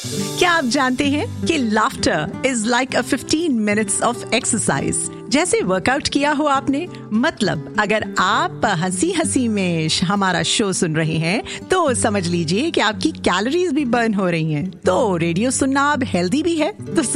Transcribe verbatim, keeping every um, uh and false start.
क्या आप जानते हैं कि laughter is like a fifteen minutes of exercise. जैसे वर्कआउट किया हो आपने, मतलब अगर आप हंसी हंसी में हमारा शो सुन रहे हैं तो समझ लीजिए कि आपकी कैलोरीज भी बर्न हो रही हैं। तो रेडियो सुनना अब हेल्दी भी है तो